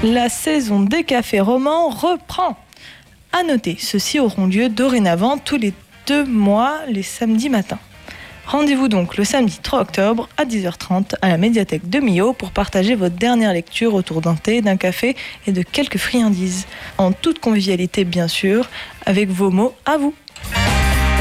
La saison des cafés romans reprend. À noter, ceux-ci auront lieu dorénavant tous les 2 mois, les samedis matins. Rendez-vous donc le samedi 3 octobre à 10h30 à la médiathèque de Millau pour partager votre dernière lecture autour d'un thé, d'un café et de quelques friandises. En toute convivialité bien sûr, avec vos mots à vous.